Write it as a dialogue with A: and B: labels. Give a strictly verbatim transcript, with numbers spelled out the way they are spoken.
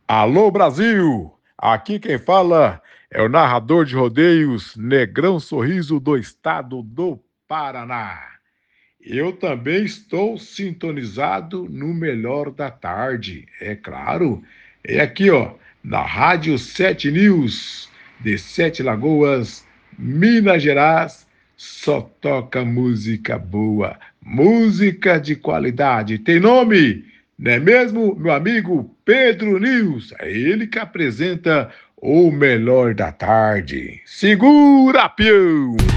A: Alô, Brasil! Aqui quem fala é o narrador de rodeios Negrão Sorriso do estado do Paraná. Eu também estou sintonizado no melhor da tarde, é claro. É aqui, ó, na Rádio Sete News, de Sete Lagoas, Minas Gerais, só toca música boa, música de qualidade. Tem nome? Não é mesmo, meu amigo Pedro News? É ele que apresenta o melhor da tarde. Segura, peão!